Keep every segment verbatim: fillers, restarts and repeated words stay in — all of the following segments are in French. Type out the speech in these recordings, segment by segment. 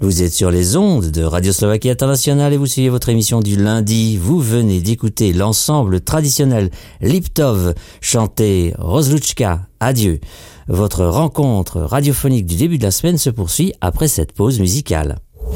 Vous êtes sur les ondes de Radio Slovaquie Internationale et vous suivez votre émission du lundi. Vous venez d'écouter l'ensemble traditionnel Liptov chanter Rozluchka, adieu. Votre rencontre radiophonique du début de la semaine se poursuit après cette pause musicale.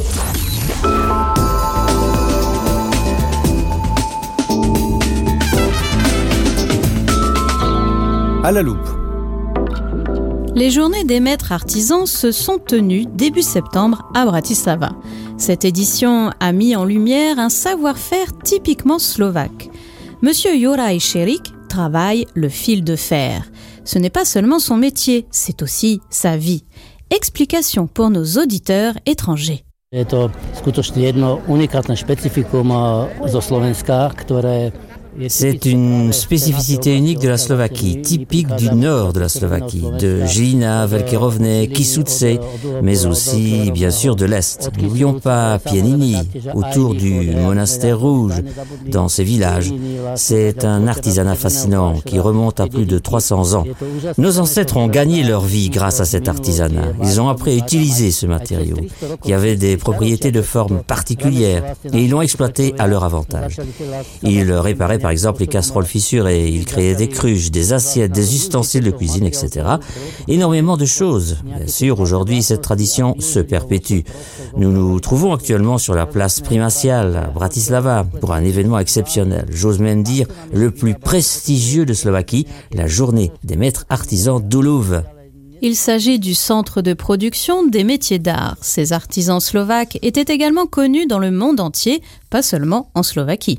À la loupe. Les journées des maîtres artisans se sont tenues début septembre à Bratislava. Cette édition a mis en lumière un savoir-faire typiquement slovaque. Monsieur Juraj Šerik travaille le fil de fer. Ce n'est pas seulement son métier, c'est aussi sa vie. Explication pour nos auditeurs étrangers. Je to skutočne jedno unikátne špecifikum zo Slovenska, ktoré C'est une spécificité unique de la Slovaquie, typique du nord de la Slovaquie, de Žilina, Veľké, Kisuce, mais aussi, bien sûr, de l'est. N'oublions pas Pieniny, autour du monastère rouge, dans ces villages. C'est un artisanat fascinant qui remonte à plus de trois cents ans. Nos ancêtres ont gagné leur vie grâce à cet artisanat. Ils ont appris à utiliser ce matériau, qui avait des propriétés de forme particulières, et ils l'ont exploité à leur avantage. Ils réparaient par exemple les casseroles fissurées, ils créaient des cruches, des assiettes, des ustensiles de cuisine, et cetera. Énormément de choses. Bien sûr, aujourd'hui, cette tradition se perpétue. Nous nous trouvons actuellement sur la place Primatial à Bratislava pour un événement exceptionnel. J'ose même dire le plus prestigieux de Slovaquie, la journée des maîtres artisans d'Ulov. Il s'agit du centre de production des métiers d'art. Ces artisans slovaques étaient également connus dans le monde entier, pas seulement en Slovaquie.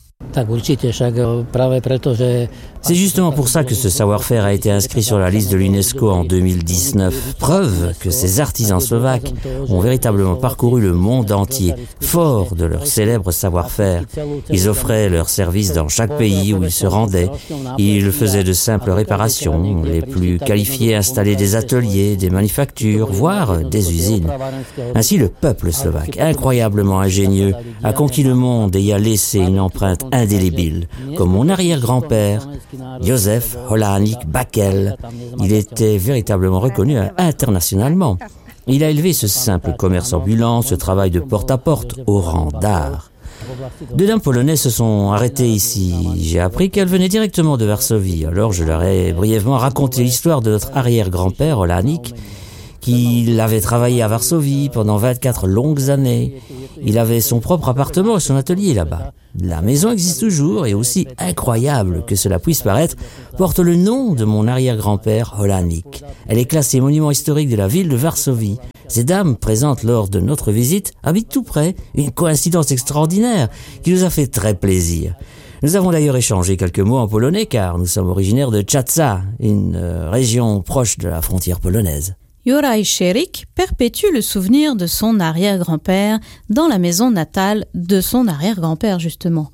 C'est justement pour ça que ce savoir-faire a été inscrit sur la liste de l'UNESCO en deux mille dix-neuf. Preuve que ces artisans slovaques ont véritablement parcouru le monde entier, forts de leur célèbre savoir-faire. Ils offraient leurs services dans chaque pays où ils se rendaient. Ils faisaient de simples réparations. Les plus qualifiés installaient des ateliers, des manufactures, voire des usines. Ainsi, le peuple slovaque, incroyablement ingénieux, a conquis le monde et y a laissé une empreinte indélébile, comme mon arrière-grand-père, Josef Holáník Bakel. Il était véritablement reconnu internationalement. Il a élevé ce simple commerce ambulant, ce travail de porte-à-porte, au rang d'art. Deux dames polonaises se sont arrêtées ici. J'ai appris qu'elles venaient directement de Varsovie. Alors je leur ai brièvement raconté l'histoire de notre arrière-grand-père, Holáník, qu'il avait travaillé à Varsovie pendant vingt-quatre longues années. Il avait son propre appartement et son atelier là-bas. La maison existe toujours et aussi incroyable que cela puisse paraître, porte le nom de mon arrière-grand-père Holáník. Elle est classée monument historique de la ville de Varsovie. Ces dames présentes lors de notre visite habitent tout près, une coïncidence extraordinaire qui nous a fait très plaisir. Nous avons d'ailleurs échangé quelques mots en polonais car nous sommes originaires de Czadza, une euh, région proche de la frontière polonaise. Juraj Šerik perpétue le souvenir de son arrière-grand-père dans la maison natale de son arrière-grand-père, justement.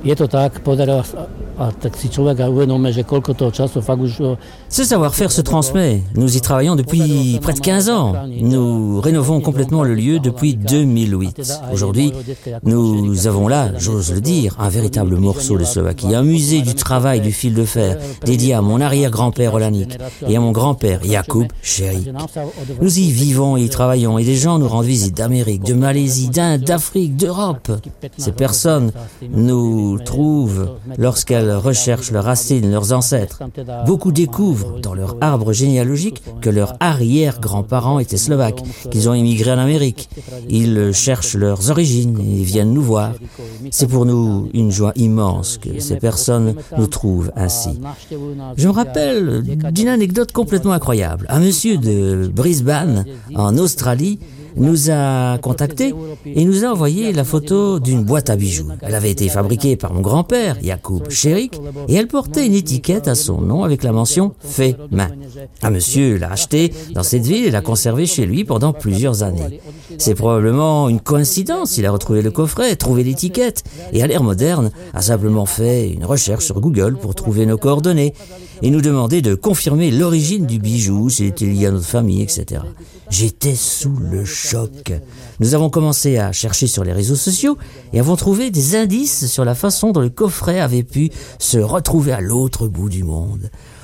Ce savoir-faire se transmet. Nous y travaillons depuis près de quinze ans. Nous rénovons complètement le lieu depuis deux mille huit. Aujourd'hui, nous avons là, j'ose le dire, un véritable morceau de Slovaquie, un musée du travail du fil de fer dédié à mon arrière-grand-père Holáník et à mon grand-père Jakub Šerik. Nous y vivons et y travaillons et des gens nous rendent visite d'Amérique, de Malaisie, d'Inde, d'Afrique, d'Europe. Ces personnes nous trouvent lorsqu'elles recherchent leurs racines, leurs ancêtres. Beaucoup découvrent dans leur arbre généalogique que leurs arrière-grands-parents étaient slovaques, qu'ils ont émigré en Amérique. Ils cherchent leurs origines et viennent nous voir. C'est pour nous une joie immense que ces personnes nous trouvent ainsi. Je me rappelle d'une anecdote complètement incroyable. Un monsieur de Brisbane, en Australie, nous a contactés et nous a envoyé la photo d'une boîte à bijoux. Elle avait été fabriquée par mon grand-père, Jakub Šerik, et elle portait une étiquette à son nom avec la mention « fait main ». Un monsieur l'a achetée dans cette ville et l'a conservée chez lui pendant plusieurs années. C'est probablement une coïncidence, il a retrouvé le coffret, trouvé l'étiquette, et à l'ère moderne, a simplement fait une recherche sur Google pour trouver nos coordonnées et nous demander de confirmer l'origine du bijou, s'il était lié à notre famille, et cetera. J'étais sous le choc. Nous avons commencé à chercher sur les réseaux sociaux et avons trouvé des indices sur la façon dont le coffret avait pu se retrouver à l'autre bout du monde.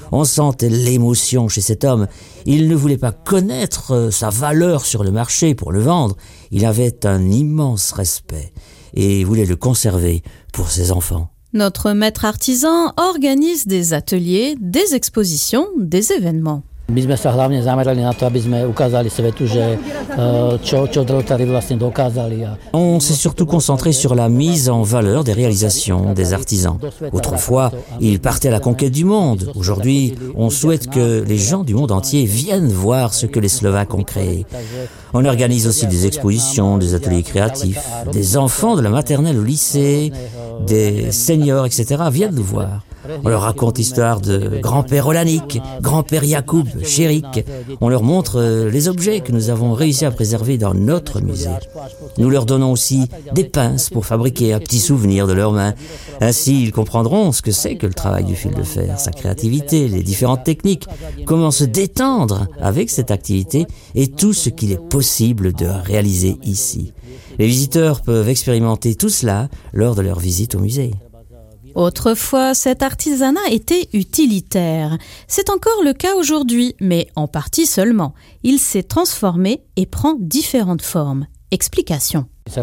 On sentait l'émotion chez cet homme. Il ne voulait pas connaître sa valeur sur le marché pour le vendre. Il avait un immense respect et voulait le conserver pour ses enfants. Notre maître artisan organise des ateliers, des expositions, des événements. My sme sa hlavne zamerali na to, aby sme ukázali svetu, že čo, čo drôtari vlastne dokázali. On s'est surtout concentré sur la mise en valeur des réalisations des artisans. Autrefois, ils partaient à la conquête du monde. Aujourd'hui, on souhaite que les gens du monde entier viennent voir ce que les Slovaques ont créé. On organise aussi des expositions, des ateliers créatifs. Des enfants de la maternelle au lycée, des seniors, et cetera viennent nous voir. On leur raconte l'histoire de grand-père Olanik, grand-père Jakub, Chérik. On leur montre les objets que nous avons réussi à préserver dans notre musée. Nous leur donnons aussi des pinces pour fabriquer un petit souvenir de leurs mains. Ainsi, ils comprendront ce que c'est que le travail du fil de fer, sa créativité, les différentes techniques, comment se détendre avec cette activité et tout ce qu'il est possible de réaliser ici. Les visiteurs peuvent expérimenter tout cela lors de leur visite au musée. Autrefois, cet artisanat était utilitaire. C'est encore le cas aujourd'hui, mais en partie seulement. Il s'est transformé et prend différentes formes. Explication.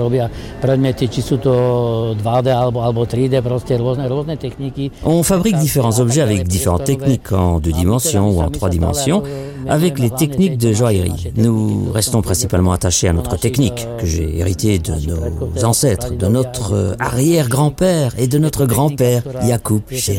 On fabrique différents objets avec différentes techniques en deux dimensions ou en trois dimensions, avec les techniques de joaillerie. Nous restons principalement attachés à notre technique, que j'ai héritée de nos ancêtres, de notre arrière-grand-père et de notre grand-père, Jakub Chérik.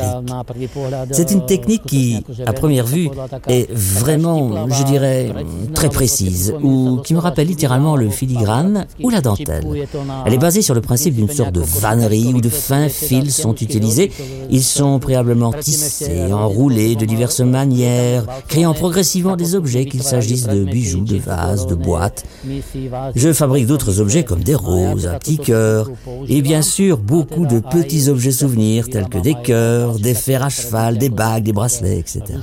C'est une technique qui, à première vue, est vraiment, je dirais, très précise, ou qui me rappelle littéralement le filigrane ou la dentelle. Elle est basée sur le principe d'une sorte de vannerie où de fins fils sont utilisés. Ils sont préalablement tissés, enroulés de diverses manières, créant progressivement des objets, qu'il s'agisse de bijoux, de vases, de boîtes. Je fabrique d'autres objets comme des roses, un petit cœur, et bien sûr beaucoup de petits objets souvenirs tels que des cœurs, des fers à cheval, des bagues, des bracelets, et cetera.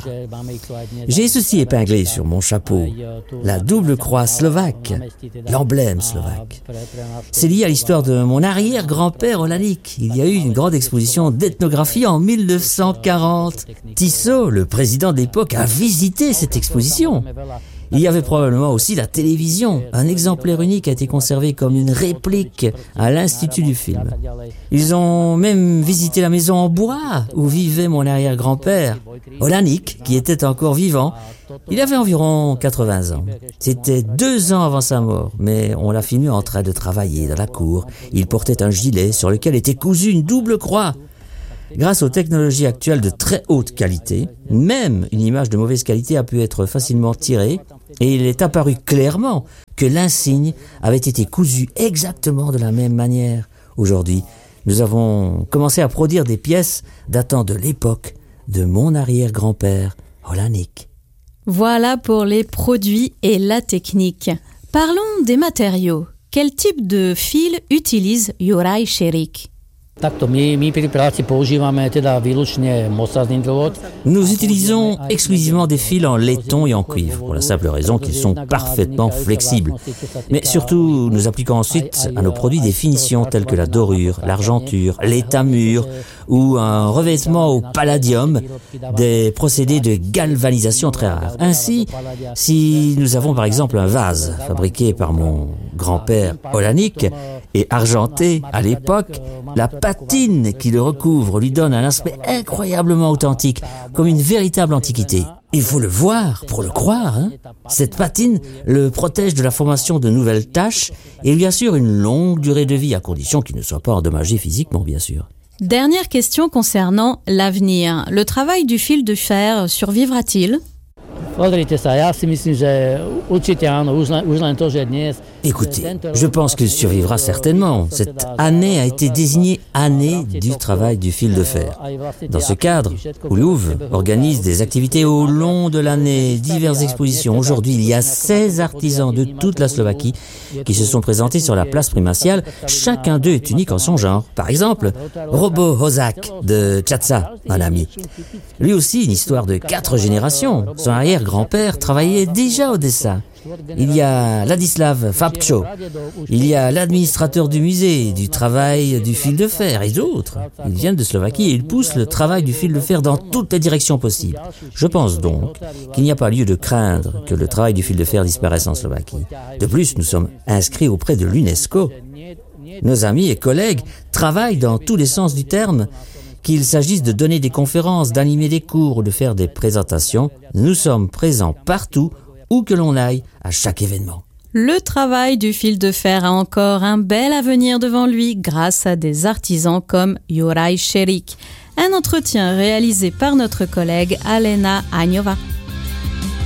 J'ai ceci épinglé sur mon chapeau, la double croix slovaque, l'emblème slovaque. C'est lié à l'histoire de mon arrière-grand-père Olanik. Il y a eu une grande exposition d'ethnographie en mille neuf cent quarante. Tissot, le président de l'époque, a visité cette exposition. Il y avait probablement aussi la télévision. Un exemplaire unique a été conservé comme une réplique à l'Institut du film. Ils ont même visité la maison en bois où vivait mon arrière-grand-père, Olanik, qui était encore vivant. Il avait environ quatre-vingts ans. C'était deux ans avant sa mort, mais on l'a filmé en train de travailler dans la cour. Il portait un gilet sur lequel était cousue une double croix. Grâce aux technologies actuelles de très haute qualité, même une image de mauvaise qualité a pu être facilement tirée et il est apparu clairement que l'insigne avait été cousu exactement de la même manière. Aujourd'hui, nous avons commencé à produire des pièces datant de l'époque de mon arrière-grand-père, Olanik. Voilà pour les produits et la technique. Parlons des matériaux. Quel type de fil utilise Juraj Chérik? Nous utilisons exclusivement des fils en laiton et en cuivre, pour la simple raison qu'ils sont parfaitement flexibles. Mais surtout, nous appliquons ensuite à nos produits des finitions telles que la dorure, l'argenture, l'étamure ou un revêtement au palladium, des procédés de galvanisation très rares. Ainsi, si nous avons par exemple un vase fabriqué par mon grand-père Olanik et argenté à l'époque, la patine qui le recouvre lui donne un aspect incroyablement authentique, comme une véritable antiquité. Il faut le voir pour le croire. Hein. Cette patine le protège de la formation de nouvelles taches et lui assure une longue durée de vie, à condition qu'il ne soit pas endommagé physiquement, bien sûr. Dernière question concernant l'avenir. Le travail du fil de fer survivra-t-il ? Écoutez, je pense qu'il survivra certainement. Cette année a été désignée année du travail du fil de fer. Dans ce cadre, Uliów organise des activités au long de l'année, diverses expositions. Aujourd'hui, il y a seize artisans de toute la Slovaquie qui se sont présentés sur la place primatiale. Chacun d'eux est unique en son genre. Par exemple, Robo Hozak de Tchatsa, un ami. Lui aussi, une histoire de quatre générations. Son arrière-grand-père travaillait déjà au dessin. Il y a Ladislav Fabčo, il y a l'administrateur du musée, du travail du fil de fer et d'autres. Ils viennent de Slovaquie et ils poussent le travail du fil de fer dans toutes les directions possibles. Je pense donc qu'il n'y a pas lieu de craindre que le travail du fil de fer disparaisse en Slovaquie. De plus, nous sommes inscrits auprès de l'UNESCO. Nos amis et collègues travaillent dans tous les sens du terme. Qu'il s'agisse de donner des conférences, d'animer des cours ou de faire des présentations, nous sommes présents partout, où que l'on aille, à chaque événement. Le travail du fil de fer a encore un bel avenir devant lui grâce à des artisans comme Juraj Šerik. Un entretien réalisé par notre collègue Alena Aňová.